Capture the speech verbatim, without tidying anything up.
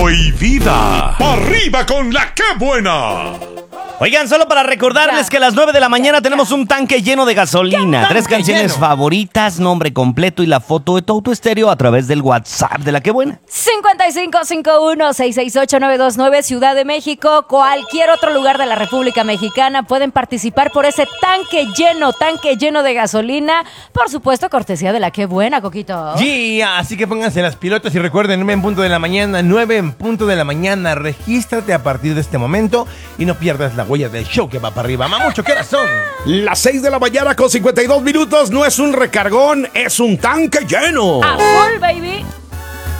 prohibida. ¡Arriba con la que buena! Oigan, solo para recordarles Ya. que a las nueve de la mañana tenemos un tanque lleno de gasolina. Tres canciones lleno? favoritas, nombre completo y la foto de tu auto estéreo a través del WhatsApp de la que buena. cincuenta y cinco cincuenta y uno, seiscientos sesenta y ocho, novecientos veintinueve, Ciudad de México, cualquier otro lugar de la República Mexicana pueden participar por ese tanque lleno, tanque lleno de gasolina. Por supuesto, cortesía de la que buena, Coquito. Sí, así que pónganse las pilotas y recuerden, nueve en punto de la mañana, nueve en punto de la mañana. Regístrate a partir de este momento y no pierdas la huella del show que va para arriba. Mamucho, ¿qué horas son? Las seis de la mañana con cincuenta y dos minutos. No es un recargón, es un tanque lleno. A full, baby.